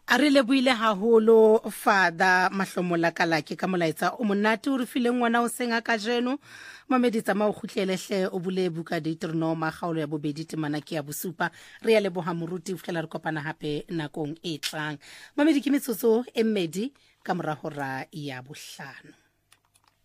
A re leboile haholo Father Mahlomola Kalake ka molaetsa o monate o re fileng ngwana o senga ka jeno. Mamedi tsamao khutlelehle o bule buka Deuteronoma kgaolo ya bobedi temana ke ya bosupa. Re ya leboha moruti o fihlela re kopana hape nakong e tlang. Mamedi ke metsotso e mmedi ka mora hora ya bohlano.